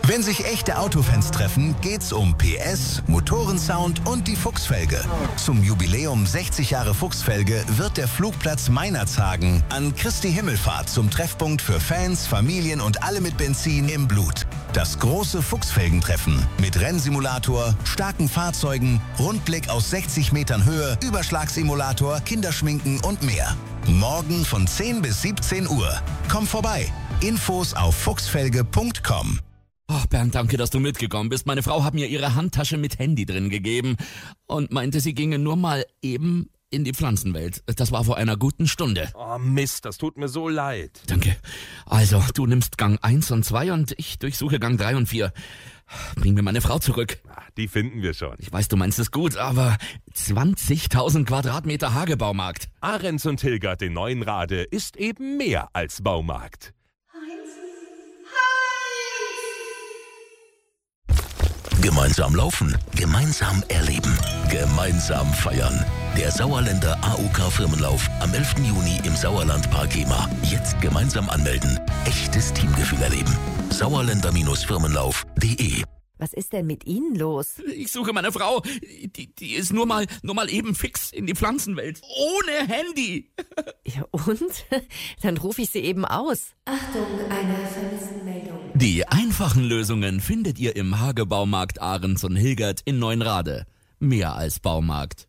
Wenn sich echte Autofans treffen, geht's um PS, Motorensound und die Fuchsfelge. Zum Jubiläum 60 Jahre Fuchsfelge wird der Flugplatz Meinerzhagen an Christi Himmelfahrt zum Treffpunkt für Fans, Familien und alle mit Benzin im Blut. Das große Fuchsfelgentreffen mit Rennsimulator, starken Fahrzeugen, Rundblick aus 60 Metern Höhe, Überschlagssimulator, Kinderschminken und mehr. Morgen von 10 bis 17 Uhr. Komm vorbei. Infos auf fuchsfelge.com. Ach, Bernd, danke, dass du mitgekommen bist. Meine Frau hat mir ihre Handtasche mit Handy drin gegeben und meinte, sie ginge nur mal eben in die Pflanzenwelt. Das war vor einer guten Stunde. Oh Mist, das tut mir so leid. Danke. Also, du nimmst Gang 1 und 2 und ich durchsuche Gang 3 und 4. Bring mir meine Frau zurück. Die finden wir schon. Ich weiß, du meinst es gut, aber 20.000 Quadratmeter Hagebaumarkt. Ahrens und Hilgert in Neuenrade ist eben mehr als Baumarkt. Gemeinsam laufen, gemeinsam erleben, gemeinsam feiern. Der Sauerländer AOK-Firmenlauf am 11. Juni im Sauerlandpark Hema. Jetzt gemeinsam anmelden. Echtes Teamgefühl erleben. Sauerländer-Firmenlauf.de. Was ist denn mit Ihnen los? Ich suche meine Frau. Die ist nur mal eben fix in die Pflanzenwelt. Ohne Handy. Ja, und? Dann rufe ich sie eben aus. Achtung, eine Vermisstenmeldung. Die einfachen Lösungen findet ihr im Hagebaumarkt Ahrens und Hilgert in Neuenrade. Mehr als Baumarkt.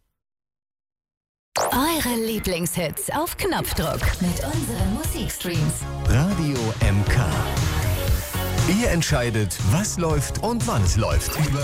Eure Lieblingshits auf Knopfdruck Mit unseren Musikstreams. Radio MK. Ihr entscheidet, was läuft und wann es läuft. Über